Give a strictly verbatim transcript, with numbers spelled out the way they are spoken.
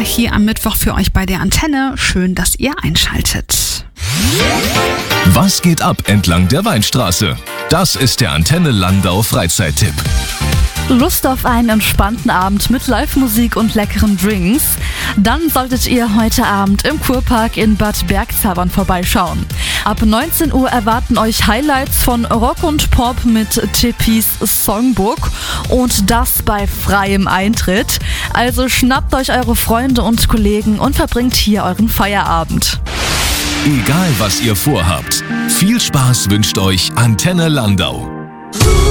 hier am Mittwoch für euch bei der Antenne. Schön, dass ihr einschaltet. Was geht ab entlang der Weinstraße? Das ist der Antenne Landau Freizeittipp. Lust auf einen entspannten Abend mit Live-Musik und leckeren Drinks? Dann solltet ihr heute Abend im Kurpark in Bad Bergzabern vorbeischauen. Ab neunzehn Uhr erwarten euch Highlights von Rock und Pop mit Tippis Songbook und das bei freiem Eintritt. Also schnappt euch eure Freunde und Kollegen und verbringt hier euren Feierabend. Egal was ihr vorhabt, viel Spaß wünscht euch Antenne Landau.